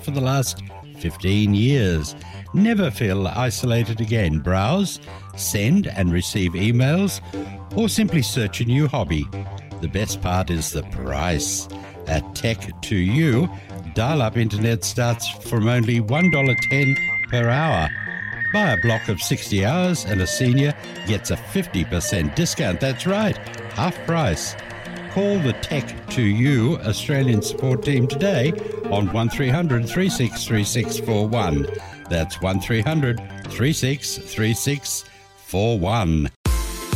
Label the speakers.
Speaker 1: for the last 15 years. Never feel isolated again. Browse, send and receive emails, or simply search a new hobby. The best part is the price. At Tech2U, dial-up internet starts from only $1.10 per hour. Buy a block of 60 hours and a senior gets a 50% discount. That's right, half price. Call the Tech2U Australian support team today on 1300 363641. That's 1300 363641.